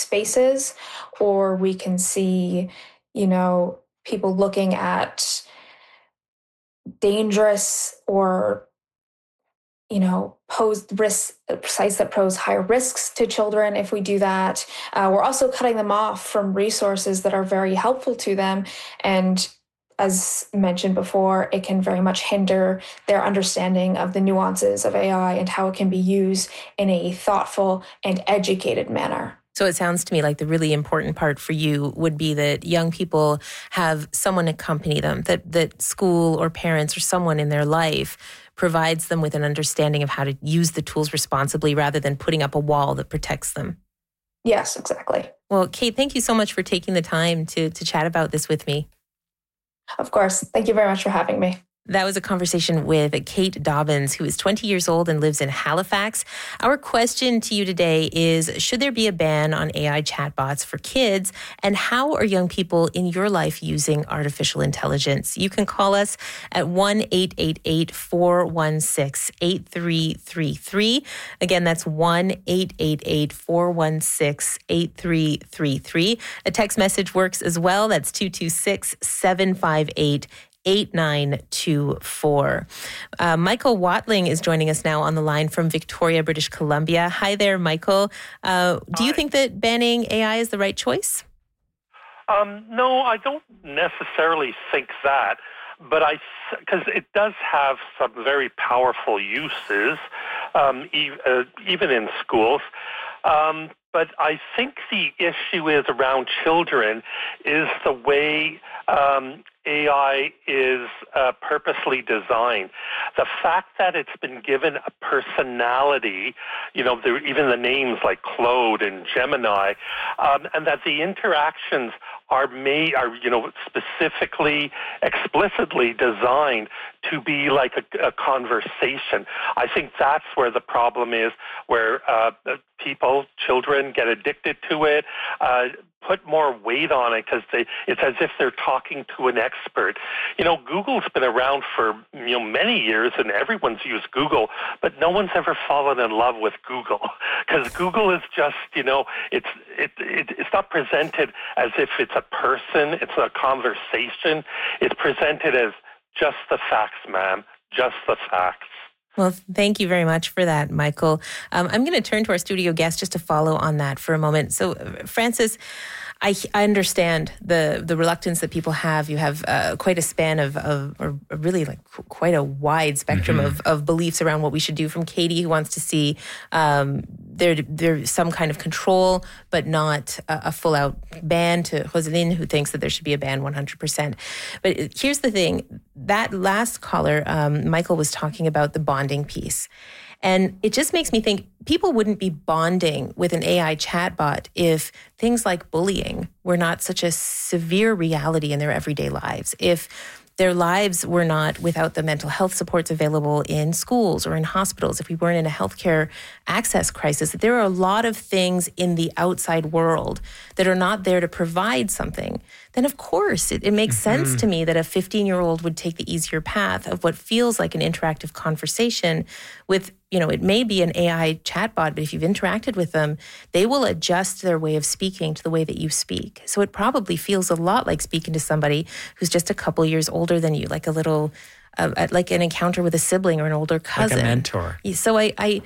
spaces, or we can see, people looking at dangerous or pose risks, sites that pose higher risks to children. If we do that, we're also cutting them off from resources that are very helpful to them. And as mentioned before, it can very much hinder their understanding of the nuances of AI and how it can be used in a thoughtful and educated manner. So it sounds to me like the really important part for you would be that young people have someone accompany them, that school or parents or someone in their life provides them with an understanding of how to use the tools responsibly rather than putting up a wall that protects them. Yes, exactly. Well, Kate, thank you so much for taking the time to chat about this with me. Of course. Thank you very much for having me. That was a conversation with Kate Dobbins, who is 20 years old and lives in Halifax. Our question to you today is, should there be a ban on AI chatbots for kids? And how are young people in your life using artificial intelligence? You can call us at 1-888-416-8333. Again, that's 1-888-416-8333. A text message works as well. That's 226-758-8924. Michael Watling is joining us now on the line from Victoria, British Columbia. Hi there, Michael. Do you think that banning AI is the right choice? No, I don't necessarily think that, but because it does have some very powerful uses, even in schools. But I think the issue is around children is the way AI is purposely designed. The fact that it's been given a personality, even the names like Claude and Gemini, and that the interactions are specifically, explicitly designed to be like a conversation. I think that's where the problem is, where children get addicted to it, put more weight on it because it's as if they're talking to an expert. Google's been around for many years, and everyone's used Google, but no one's ever fallen in love with Google because Google is just it's not presented as if it's a person, it's a conversation. It's presented as just the facts, ma'am, just the facts. Well, thank you very much for that, Michael. I'm going to turn to our studio guest just to follow on that for a moment. So, Francis, I understand the reluctance that people have. You have quite a span or really like quite a wide spectrum of beliefs around what we should do, from Katie, who wants to see there's some kind of control, but not a full-out ban, to Jocelyn, who thinks that there should be a ban 100%. But here's the thing. That last caller, Michael, was talking about the bonding piece. And it just makes me think people wouldn't be bonding with an AI chatbot if things like bullying were not such a severe reality in their everyday lives. If their lives were not without the mental health supports available in schools or in hospitals, if we weren't in a healthcare access crisis, that there are a lot of things in the outside world that are not there to provide something, then of course it makes sense to me that a 15-year-old would take the easier path of what feels like an interactive conversation with, it may be an AI chatbot, but if you've interacted with them, they will adjust their way of speaking to the way that you speak. So it probably feels a lot like speaking to somebody who's just a couple years older than you, like a little, like an encounter with a sibling or an older cousin. Like a mentor. So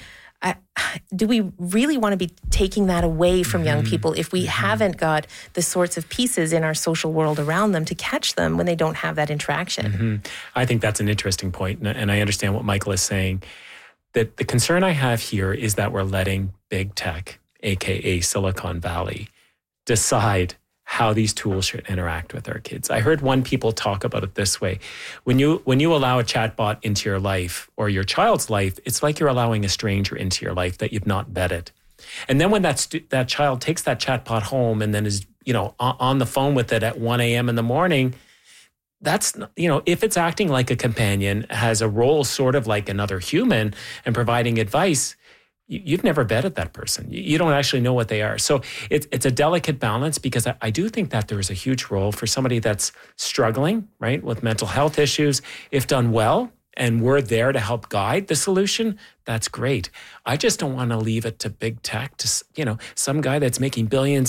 do we really want to be taking that away from young people if we haven't got the sorts of pieces in our social world around them to catch them when they don't have that interaction? I think that's an interesting point, and I understand what Michael is saying. That the concern I have here is that we're letting big tech, aka Silicon Valley, decide how these tools should interact with our kids. I heard one people talk about it this way. When you allow a chatbot into your life or your child's life, it's like you're allowing a stranger into your life that you've not vetted. And then when that child takes that chatbot home and then is, on the phone with it at 1 a.m. in the morning, that's, if it's acting like a companion, has a role sort of like another human and providing advice, you've never vetted that person. You don't actually know what they are. So it's a delicate balance, because I do think that there is a huge role for somebody that's struggling, right, with mental health issues. If done well, and we're there to help guide the solution, that's great. I just don't want to leave it to big tech, to, some guy that's making billions